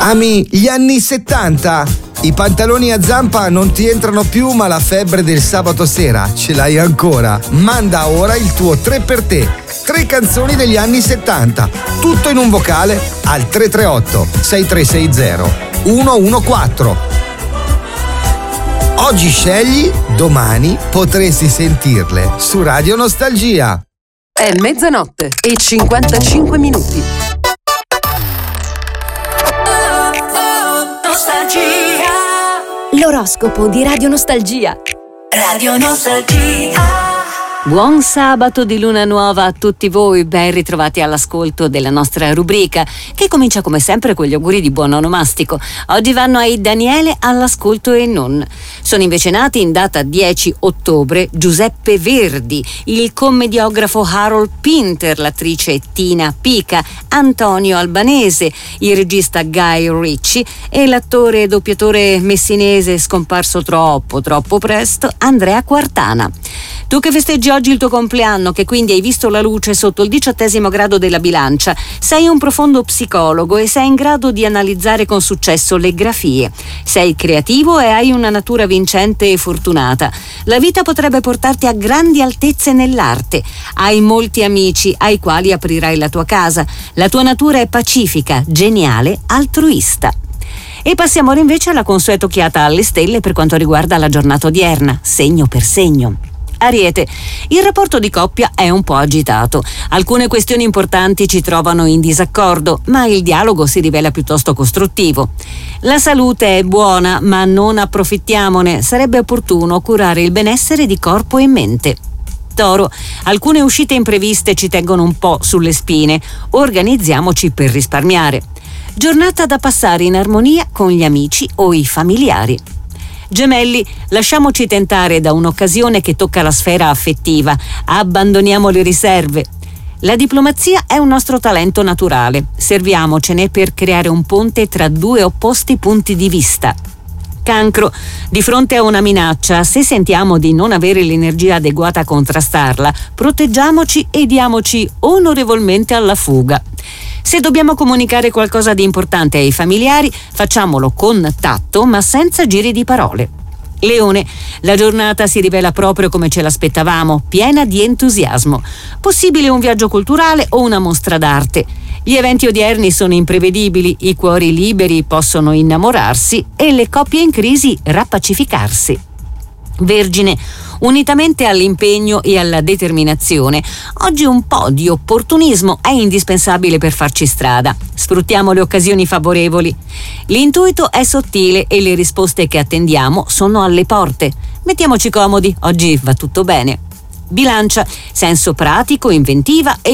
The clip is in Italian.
Ami gli anni 70? I pantaloni a zampa non ti entrano più, ma la febbre del sabato sera ce l'hai ancora. Manda ora il tuo 3 per te. 3 canzoni degli anni 70. Tutto in un vocale al 338 6360 114. Oggi scegli, domani potresti sentirle su Radio Nostalgia. È mezzanotte e 55 minuti. L'oroscopo di Radio Nostalgia. Radio Nostalgia. Buon sabato di luna nuova a tutti voi, ben ritrovati all'ascolto della nostra rubrica che comincia come sempre con gli auguri di buon onomastico. Oggi vanno ai Daniele all'ascolto e non. Sono invece nati in data 10 ottobre Giuseppe Verdi, il commediografo Harold Pinter, l'attrice Tina Pica, Antonio Albanese, il regista Guy Ritchie e l'attore e doppiatore messinese scomparso troppo presto Andrea Quartana. Tu che festeggi oggi il tuo compleanno, che quindi hai visto la luce sotto il 18° grado della bilancia, sei un profondo psicologo e sei in grado di analizzare con successo le grafie. Sei creativo e hai una natura vincente e fortunata. La vita potrebbe portarti a grandi altezze nell'arte. Hai molti amici ai quali aprirai la tua casa. La tua natura è pacifica, geniale, altruista. E passiamo ora invece alla consueta occhiata alle stelle per quanto riguarda la giornata odierna, segno per segno. Ariete, il rapporto di coppia è un po' agitato. Alcune questioni importanti ci trovano in disaccordo, ma il dialogo si rivela piuttosto costruttivo. La salute è buona, ma non approfittiamone. Sarebbe opportuno curare il benessere di corpo e mente. Toro, alcune uscite impreviste ci tengono un po' sulle spine. Organizziamoci per risparmiare. Giornata da passare in armonia con gli amici o i familiari. Gemelli, lasciamoci tentare da un'occasione che tocca la sfera affettiva, abbandoniamo le riserve. La diplomazia è un nostro talento naturale, serviamocene per creare un ponte tra due opposti punti di vista. Cancro, di fronte a una minaccia, se sentiamo di non avere l'energia adeguata a contrastarla, proteggiamoci e diamoci onorevolmente alla fuga. Se dobbiamo comunicare qualcosa di importante ai familiari, facciamolo con tatto ma senza giri di parole. Leone, la giornata si rivela proprio come ce l'aspettavamo, piena di entusiasmo. Possibile un viaggio culturale o una mostra d'arte. Gli eventi odierni sono imprevedibili, i cuori liberi possono innamorarsi e le coppie in crisi rappacificarsi. Vergine, unitamente all'impegno e alla determinazione, oggi un po' di opportunismo è indispensabile per farci strada. Sfruttiamo le occasioni favorevoli. L'intuito è sottile e le risposte che attendiamo sono alle porte. Mettiamoci comodi, oggi va tutto bene. Bilancia, senso pratico, inventiva e